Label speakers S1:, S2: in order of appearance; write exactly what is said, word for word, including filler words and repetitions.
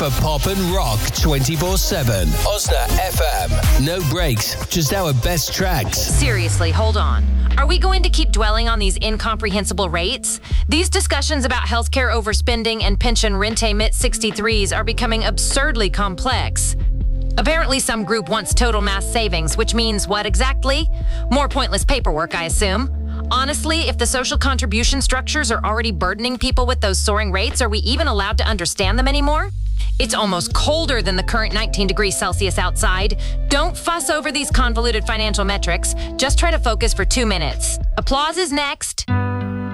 S1: for pop and rock twenty-four seven. Osna F M. No breaks, just our best tracks.
S2: Seriously, hold on. Are we going to keep dwelling on these incomprehensible rates? These discussions about healthcare overspending and pension rente mit sixty-threes are becoming absurdly complex. Apparently, some group wants total mass savings, which means what exactly? More pointless paperwork, I assume. Honestly, if the social contribution structures are already burdening people with those soaring rates, are we even allowed to understand them anymore? It's almost colder than the current nineteen degrees Celsius outside. Don't fuss over these convoluted financial metrics. Just try to focus for two minutes. Applause is next.